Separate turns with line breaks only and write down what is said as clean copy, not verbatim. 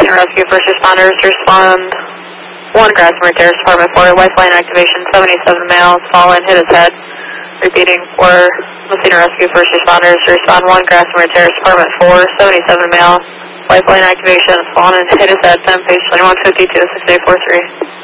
Missing rescue first responders respond 1 Grasmere Terrace, Department 4, lifeline activation, 77 male, fallen, hit his head. Repeating, we're Missing rescue first responders respond 1 Grasmere Terrace, Department 4, 77 male, lifeline activation, fallen, hit his head, 10 page 2152, 6843.